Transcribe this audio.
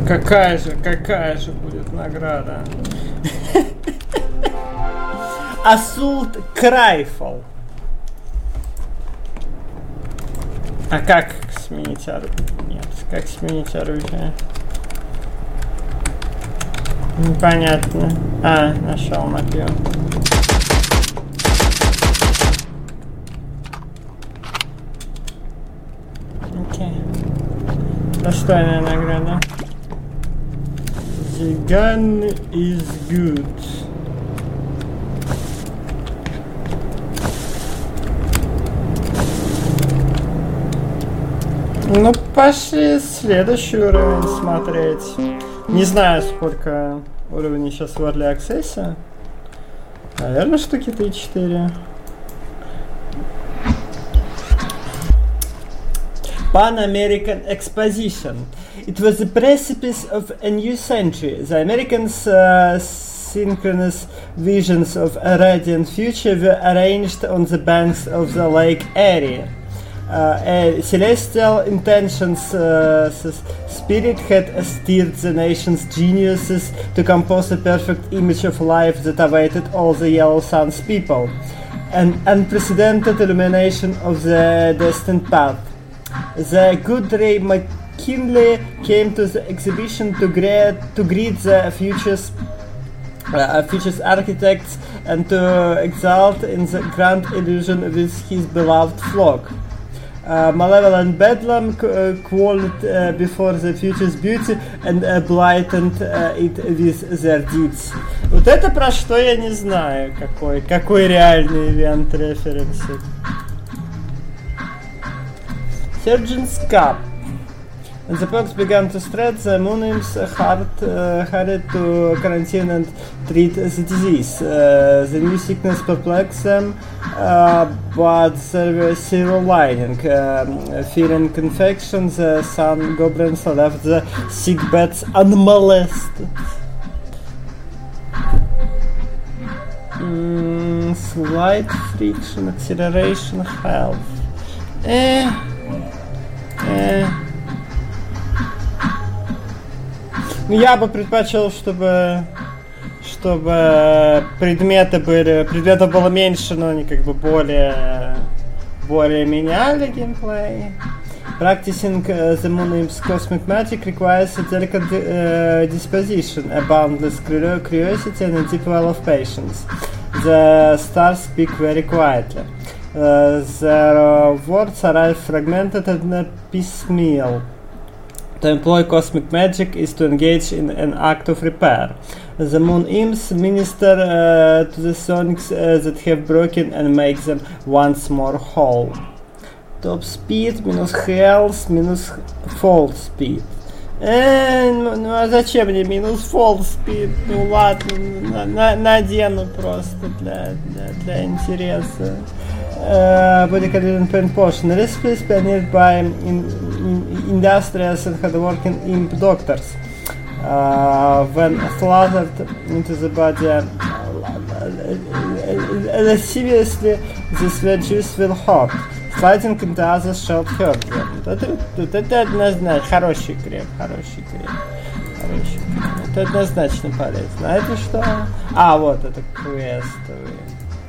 Какая же будет награда? Assault Rifle. А как сменить оружие? Нет, как сменить оружие? Непонятно. Нашел мапью. Окей. Достойная награда. The gun is good. Ну, пошли следующий уровень смотреть. Не знаю, сколько уровней сейчас в Early Access. Наверное, штуки 3-4. Pan American Exposition. It was the precipice of a new century. The Americans' synchronous visions of a radiant future were arranged on the banks of the Lake Erie. A celestial intentions spirit had steered the nation's geniuses to compose a perfect image of life that awaited all the Yellow Sun's people. An unprecedented illumination of the destined path. The good Ray McKinley came to the exhibition to greet the future's architects and to exult in the grand illusion with his beloved flock. Malevolent Bedlam quelled before the future's beauty and blighted it with their deeds. Вот это про что я не знаю, какой реальный ивент референсит. Surgeon's Cup. And the pox began to spread. The Moonims hurried to quarantine and treat the disease. The new sickness perplexed them, but there was silver lining. Fearing infection, the sun goblins left the sick beds unmolested. Slight friction, acceleration, health. Ну, я бы предпочел, чтобы предметов было меньше, но они как бы более меняли геймплей. Practicing the Moonim's cosmic magic requires a delicate disposition, a boundless curiosity, and a deep well of patience. The stars speak very quietly. Their words arrive fragmented and piecemeal. To employ cosmic magic is to engage in an act of repair. The moon imps minister to the sonics that have broken and make them once more whole. Top speed минус health минус fall speed. Ну а зачем мне минус fall speed? Ну ладно, надену просто для интереса. Body Cardinal Pain Potion. The recipe is pioneered by industrious and hardworking imp doctors. When slathered into the body lasciviously, this juice will hurt. Sliding into others shall hurt them. Это однозначно хороший крем. Это однозначно полезно. А это что? Вот это квестовый.